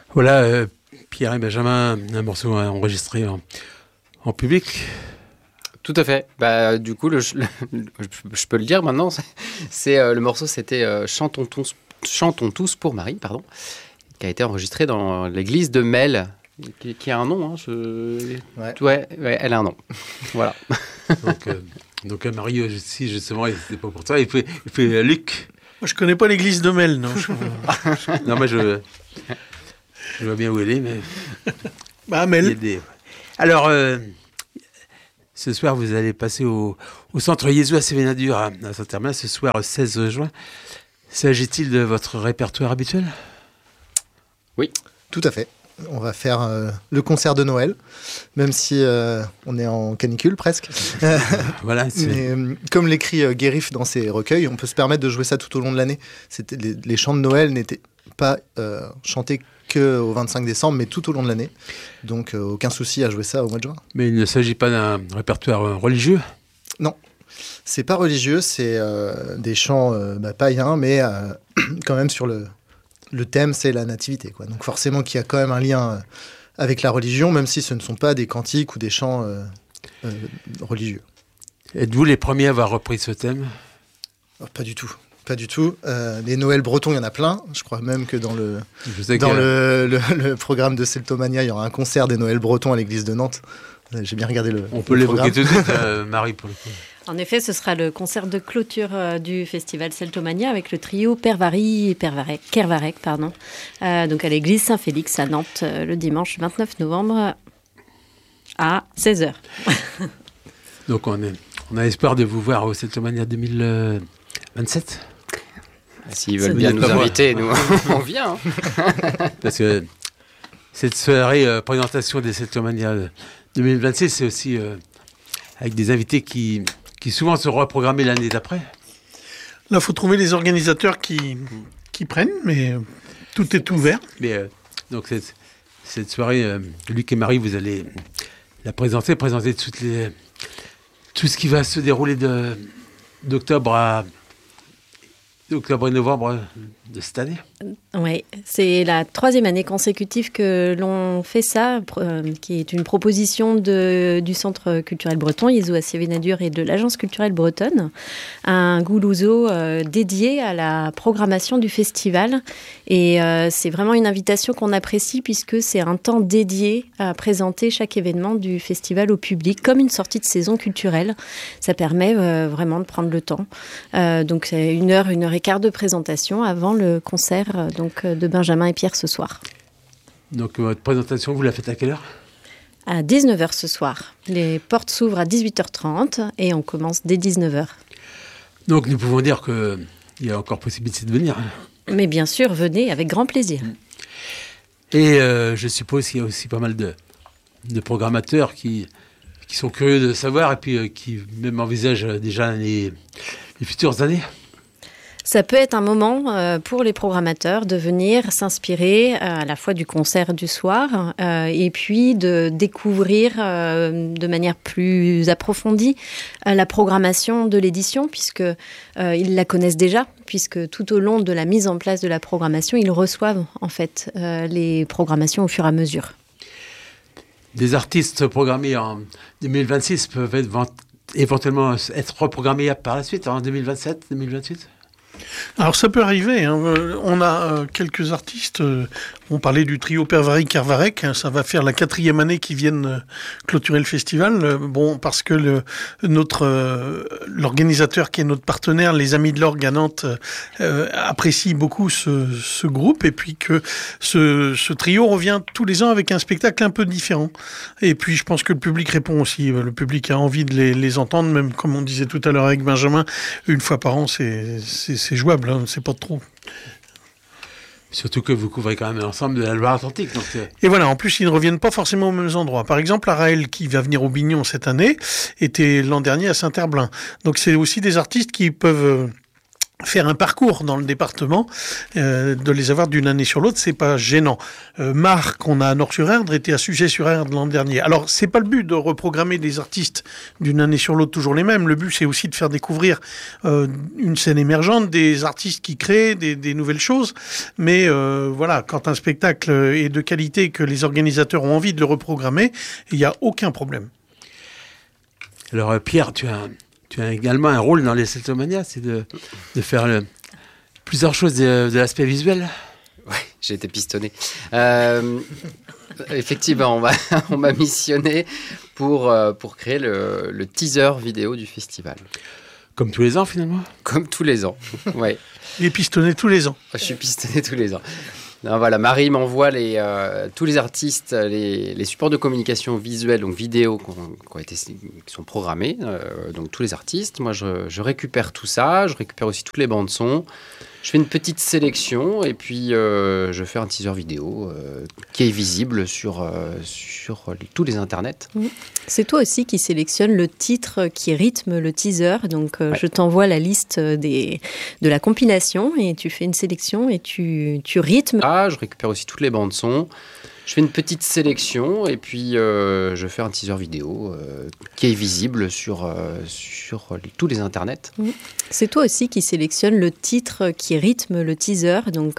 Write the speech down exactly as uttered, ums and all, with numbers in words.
Voilà, euh, Pierre et Benjamin, un morceau enregistré en, en public. Tout à fait. Bah, du coup, le, le, je peux le dire maintenant. C'est, c'est euh, le morceau, c'était euh, Chantons tous, Chantons tous pour Marie, pardon, qui a été enregistré dans l'église de Mel, qui, qui a un nom. Hein, je... ouais. Ouais, ouais, elle a un nom. Voilà. Donc, euh, donc à Marie aussi, justement, c'était pas pour toi. Il fait, il fait euh, Luc. Moi, je connais pas l'église de Mel, non. Je... non, moi, je, je vois bien où elle est, mais. Bah, Mel. Des... Alors. Euh, Ce soir, vous allez passer au, au centre Jésus à Sévénadur à, à Saint-Hermin, ce soir seize juin. S'agit-il de votre répertoire habituel ? Oui, tout à fait. On va faire euh, le concert de Noël, même si euh, on est en canicule presque. Voilà, c'est... Mais euh, comme l'écrit euh, Guérif dans ses recueils, on peut se permettre de jouer ça tout au long de l'année. C'était, les, les chants de Noël n'étaient pas euh, chantés qu'au vingt-cinq décembre, mais tout au long de l'année. Donc, euh, aucun souci à jouer ça au mois de juin. Mais il ne s'agit pas d'un répertoire religieux ? Non, c'est pas religieux, c'est euh, des chants euh, bah, païens, mais euh, quand même sur le, le thème, c'est la nativité, quoi. Donc forcément qu'il y a quand même un lien euh, avec la religion, même si ce ne sont pas des cantiques ou des chants euh, euh, religieux. Êtes-vous les premiers à avoir repris ce thème ? Oh, pas du tout. Pas du tout. Euh, les Noëls bretons, il y en a plein. Je crois même que dans le, dans le, le, le programme de Celtomania, il y aura un concert des Noëls bretons à l'église de Nantes. J'ai bien regardé le On peut le l'évoquer tout de suite, euh, Marie, pour le coup. En effet, ce sera le concert de clôture euh, du festival Celtomania avec le trio Pervary et Pervarec, Kervarec, pardon. Euh, donc à l'église Saint-Félix à Nantes, euh, le dimanche vingt-neuf novembre à seize heures. Donc on, est, on a espoir de vous voir au Celtomania deux mille vingt-sept. S'ils veulent bien nous inviter, nous, on vient. Hein. Parce que cette soirée euh, présentation des Celtomania deux mille vingt-six, c'est aussi euh, avec des invités qui, qui souvent seront reprogrammés l'année d'après. Là, il faut trouver les organisateurs qui, qui prennent, mais tout est ouvert. Mais, euh, donc cette, cette soirée, euh, Luc et Marie, vous allez la présenter, présenter toutes les, tout ce qui va se dérouler de, d'octobre à... octobre et novembre de cette année. Oui, c'est la troisième année consécutive que l'on fait ça, euh, qui est une proposition de, du Centre culturel breton, Jésus à Sévénadur, et de l'Agence culturelle bretonne, un goulouzo euh, dédié à la programmation du festival. Et euh, c'est vraiment une invitation qu'on apprécie puisque c'est un temps dédié à présenter chaque événement du festival au public, comme une sortie de saison culturelle. Ça permet euh, vraiment de prendre le temps. Euh, donc c'est une heure, une heure et quart de présentation avant le concert donc, de Benjamin et Pierre ce soir. Donc votre présentation, vous la faites à quelle heure ? À dix-neuf heures ce soir. Les portes s'ouvrent à dix-huit heures trente et on commence dès dix-neuf heures. Donc nous pouvons dire qu'il y a encore possibilité de venir. Mais bien sûr, venez avec grand plaisir. Et euh, je suppose qu'il y a aussi pas mal de, de programmateurs qui, qui sont curieux de savoir et puis euh, qui même envisagent déjà les, les futures années. Ça peut être un moment euh, pour les programmateurs de venir s'inspirer euh, à la fois du concert du soir euh, et puis de découvrir euh, de manière plus approfondie euh, la programmation de l'édition, puisque euh, ils la connaissent déjà, puisque tout au long de la mise en place de la programmation, ils reçoivent en fait euh, les programmations au fur et à mesure. Des artistes programmés en deux mille vingt-six peuvent être, éventuellement être reprogrammés par la suite, en deux mille vingt-sept, deux mille vingt-huit ? Alors ça peut arriver, hein. On a euh, quelques artistes, euh, on parlait du trio Pervary Kervarec, hein, ça va faire la quatrième année qu'ils viennent euh, clôturer le festival, euh, bon, parce que le, notre, euh, l'organisateur qui est notre partenaire, les Amis de l'Orgue à Nantes, euh, apprécie beaucoup ce, ce groupe, et puis que ce, ce trio revient tous les ans avec un spectacle un peu différent. Et puis je pense que le public répond aussi, le public a envie de les, les entendre, même comme on disait tout à l'heure avec Benjamin, une fois par an, c'est, c'est, c'est jouable, hein, c'est pas trop. Surtout que vous couvrez quand même l'ensemble de la Loire-Atlantique. Donc c'est... Et voilà, en plus, ils ne reviennent pas forcément aux mêmes endroits. Par exemple, Araël, qui va venir au Bignon cette année, était l'an dernier à Saint-Herblain. Donc c'est aussi des artistes qui peuvent faire un parcours dans le département, euh, de les avoir d'une année sur l'autre, c'est pas gênant. Euh, Marc, on a à Nord-sur-Erdre, était à Suzay-sur-Erdre l'an dernier. Alors, c'est pas le but de reprogrammer des artistes d'une année sur l'autre toujours les mêmes. Le but, c'est aussi de faire découvrir euh, une scène émergente, des artistes qui créent des, des nouvelles choses. Mais euh, voilà, quand un spectacle est de qualité, que les organisateurs ont envie de le reprogrammer, il n'y a aucun problème. Alors, euh, Pierre, tu as un... Tu as également un rôle dans les Celtomania, c'est de, de faire le, plusieurs choses de, de l'aspect visuel. Oui, j'ai été pistonné. Euh, effectivement, on m'a, on m'a missionné pour, euh, pour créer le, le teaser vidéo du festival. Comme tous les ans, finalement. Comme tous les ans, oui. Il est pistonné tous les ans. Je suis pistonné tous les ans. Non, voilà, Marie m'envoie les, euh, tous les artistes, les, les supports de communication visuelle, donc vidéo, qui, ont, qui, ont été, qui sont programmés, euh, donc tous les artistes. Moi, je, je récupère tout ça, je récupère aussi toutes les bandes son. Je fais une petite sélection et puis euh, je fais un teaser vidéo euh, qui est visible sur, euh, sur les, tous les internets. C'est toi aussi qui sélectionne le titre qui rythme le teaser. Donc, euh, ouais. je t'envoie la liste des, de la compilation et tu fais une sélection et tu, tu rythmes. Ah, je récupère aussi toutes les bandes son. Je fais une petite sélection et puis euh, je fais un teaser vidéo euh, qui est visible sur, euh, sur les, tous les internets. C'est toi aussi qui sélectionne le titre qui rythme le teaser. Donc,